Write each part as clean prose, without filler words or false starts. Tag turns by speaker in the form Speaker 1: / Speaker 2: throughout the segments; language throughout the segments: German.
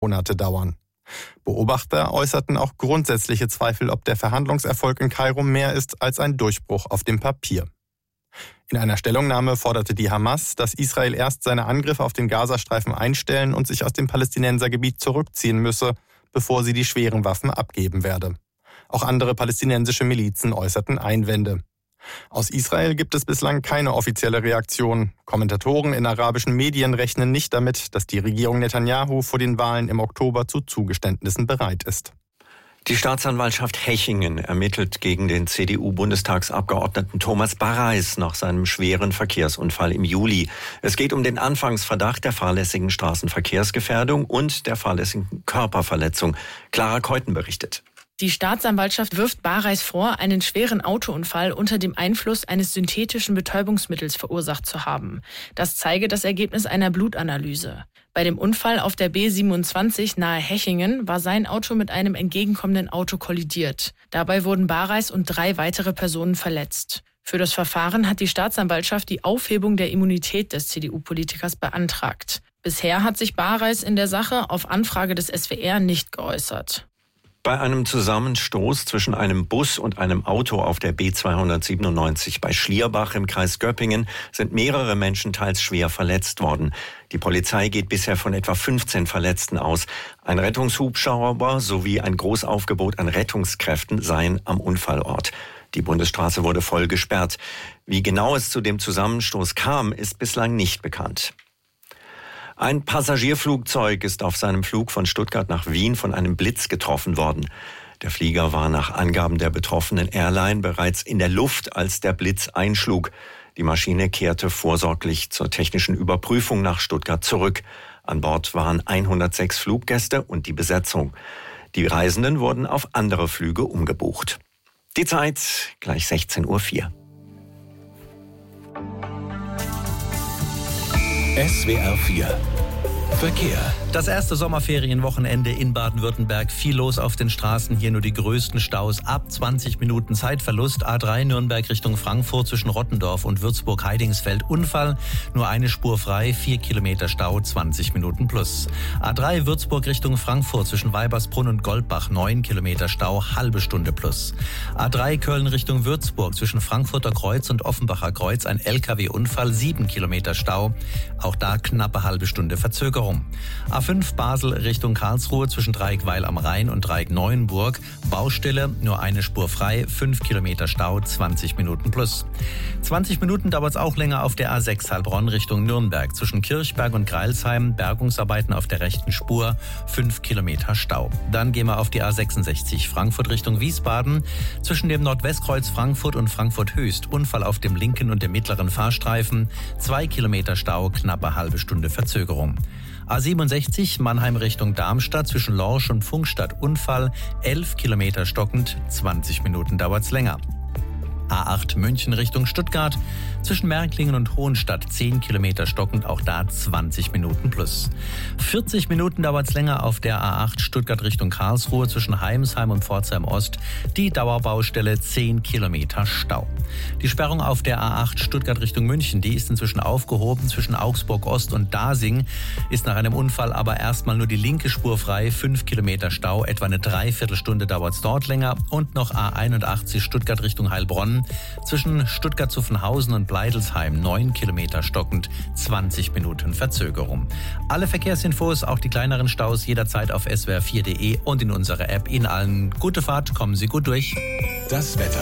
Speaker 1: Monate dauern. Beobachter äußerten auch grundsätzliche Zweifel, ob der Verhandlungserfolg in Kairo mehr ist als ein Durchbruch auf dem Papier. In einer Stellungnahme forderte die Hamas, dass Israel erst seine Angriffe auf den Gazastreifen einstellen und sich aus dem Palästinensergebiet zurückziehen müsse, bevor sie die schweren Waffen abgeben werde. Auch andere palästinensische Milizen äußerten Einwände. Aus Israel gibt es bislang keine offizielle Reaktion. Kommentatoren in arabischen Medien rechnen nicht damit, dass die Regierung Netanyahu vor den Wahlen im Oktober zu Zugeständnissen bereit ist.
Speaker 2: Die Staatsanwaltschaft Hechingen ermittelt gegen den CDU-Bundestagsabgeordneten Thomas Barreis nach seinem schweren Verkehrsunfall im Juli. Es geht um den Anfangsverdacht der fahrlässigen Straßenverkehrsgefährdung und der fahrlässigen Körperverletzung. Clara Keuten berichtet.
Speaker 3: Die Staatsanwaltschaft wirft Barreis vor, einen schweren Autounfall unter dem Einfluss eines synthetischen Betäubungsmittels verursacht zu haben. Das zeige das Ergebnis einer Blutanalyse. Bei dem Unfall auf der B27 nahe Hechingen war sein Auto mit einem entgegenkommenden Auto kollidiert. Dabei wurden Barreis und 3 weitere Personen verletzt. Für das Verfahren hat die Staatsanwaltschaft die Aufhebung der Immunität des CDU-Politikers beantragt. Bisher hat sich Barreis in der Sache auf Anfrage des SWR nicht geäußert.
Speaker 2: Bei einem Zusammenstoß zwischen einem Bus und einem Auto auf der B297 bei Schlierbach im Kreis Göppingen sind mehrere Menschen teils schwer verletzt worden. Die Polizei geht bisher von etwa 15 Verletzten aus. Ein Rettungshubschrauber sowie ein Großaufgebot an Rettungskräften seien am Unfallort. Die Bundesstraße wurde voll gesperrt. Wie genau es zu dem Zusammenstoß kam, ist bislang nicht bekannt. Ein Passagierflugzeug ist auf seinem Flug von Stuttgart nach Wien von einem Blitz getroffen worden. Der Flieger war nach Angaben der betroffenen Airline bereits in der Luft, als der Blitz einschlug. Die Maschine kehrte vorsorglich zur technischen Überprüfung nach Stuttgart zurück. An Bord waren 106 Fluggäste und die Besetzung. Die Reisenden wurden auf andere Flüge umgebucht. Die Zeit gleich 16:04 Uhr.
Speaker 4: SWR 4 Verkehr.
Speaker 5: Das erste Sommerferienwochenende in Baden-Württemberg. Viel los auf den Straßen. Hier nur die größten Staus. Ab 20 Minuten Zeitverlust. A3 Nürnberg Richtung Frankfurt zwischen Rottendorf und Würzburg-Heidingsfeld. Unfall. Nur eine Spur frei. 4 Kilometer Stau. 20 Minuten plus. A3 Würzburg Richtung Frankfurt zwischen Weibersbrunn und Goldbach. 9 Kilometer Stau. Halbe Stunde plus. A3 Köln Richtung Würzburg zwischen Frankfurter Kreuz und Offenbacher Kreuz. Ein LKW-Unfall. 7 Kilometer Stau. Auch da knappe halbe Stunde Verzögerung. A5 Basel Richtung Karlsruhe zwischen Dreieckweil am Rhein und Dreieck-Neuenburg. Baustelle, nur eine Spur frei, 5 Kilometer Stau, 20 Minuten plus. 20 Minuten dauert es auch länger auf der A6 Heilbronn Richtung Nürnberg. Zwischen Kirchberg und Greilsheim, Bergungsarbeiten auf der rechten Spur, 5 Kilometer Stau. Dann gehen wir auf die A66 Frankfurt Richtung Wiesbaden. Zwischen dem Nordwestkreuz Frankfurt und Frankfurt Höchst. Unfall auf dem linken und dem mittleren Fahrstreifen. 2 Kilometer Stau, knappe halbe Stunde Verzögerung. A67 Mannheim Richtung Darmstadt zwischen Lorsch und Pfungstadt. Unfall, 11 Kilometer stockend, 20 Minuten dauert's länger. A8 München Richtung Stuttgart, zwischen Märklingen und Hohenstadt 10 Kilometer stockend, auch da 20 Minuten plus. 40 Minuten dauert es länger auf der A8 Stuttgart Richtung Karlsruhe, zwischen Heimsheim und Pforzheim Ost, die Dauerbaustelle 10 Kilometer Stau. Die Sperrung auf der A8 Stuttgart Richtung München, die ist inzwischen aufgehoben, zwischen Augsburg Ost und Dasing, ist nach einem Unfall aber erstmal nur die linke Spur frei, 5 Kilometer Stau, etwa eine Dreiviertelstunde dauert es dort länger, und noch A81 Stuttgart Richtung Heilbronn, zwischen Stuttgart-Zuffenhausen und Bleidelsheim 9 Kilometer stockend, 20 Minuten Verzögerung. Alle Verkehrsinfos, auch die kleineren Staus, jederzeit auf swr4.de und in unserer App. Ihnen allen gute Fahrt, kommen Sie gut durch.
Speaker 4: Das Wetter.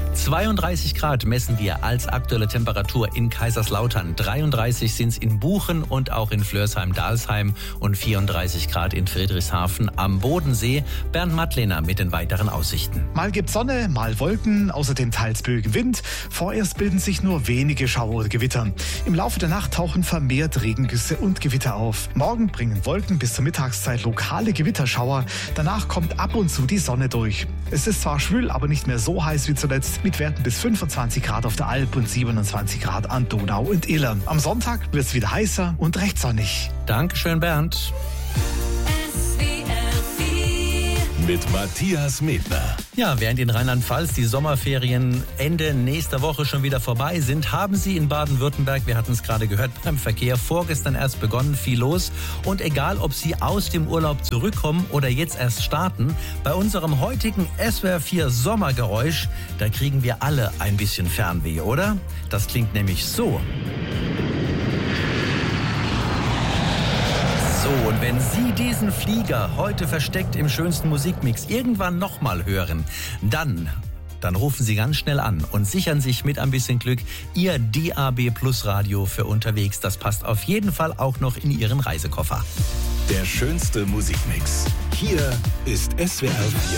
Speaker 5: 32 Grad messen wir als aktuelle Temperatur in Kaiserslautern. 33 sind es in Buchen und auch in Flörsheim-Dalsheim und 34 Grad in Friedrichshafen am Bodensee. Bernd Madlener mit den weiteren Aussichten.
Speaker 6: Mal gibt Sonne, mal Wolken, außerdem teils böigen Wind. Vorerst bilden sich nur wenige Schauer oder Gewitter. Im Laufe der Nacht tauchen vermehrt Regengüsse und Gewitter auf. Morgen bringen Wolken bis zur Mittagszeit lokale Gewitterschauer. Danach kommt ab und zu die Sonne durch. Es ist zwar schwül, aber nicht mehr so heiß wie zuletzt, mit Werten bis 25 Grad auf der Alp und 27 Grad an Donau und Iller. Am Sonntag wird es wieder heißer und recht sonnig.
Speaker 5: Dankeschön, Bernd.
Speaker 4: mit Matthias Medner.
Speaker 5: Ja, während in Rheinland-Pfalz die Sommerferien Ende nächster Woche schon wieder vorbei sind, haben sie in Baden-Württemberg, wir hatten es gerade gehört, beim Verkehr vorgestern erst begonnen, viel los. Und egal, ob Sie aus dem Urlaub zurückkommen oder jetzt erst starten, bei unserem heutigen SWR 4 Sommergeräusch, da kriegen wir alle ein bisschen Fernweh, oder? Das klingt nämlich so. So, und wenn Sie diesen Flieger heute versteckt im schönsten Musikmix irgendwann nochmal hören, dann rufen Sie ganz schnell an und sichern sich mit ein bisschen Glück Ihr DAB Plus Radio für unterwegs. Das passt auf jeden Fall auch noch in Ihren Reisekoffer.
Speaker 4: Der schönste Musikmix. Hier ist SWR 4.